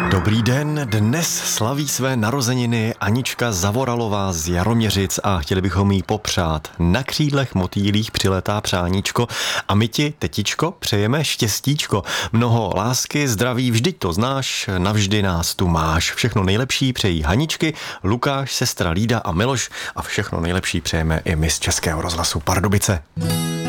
Dobrý den, dnes slaví své narozeniny Anička Zavoralová z Jaroměřic a chtěli bychom jí popřát. Na křídlech motýlích přiletá přáníčko a my ti, tetičko, přejeme štěstíčko. Mnoho lásky, zdraví, vždyť to znáš, navždy nás tu máš. Všechno nejlepší přejí Haničky, Lukáš, sestra Lída a Miloš a všechno nejlepší přejeme i my z Českého rozhlasu Pardubice.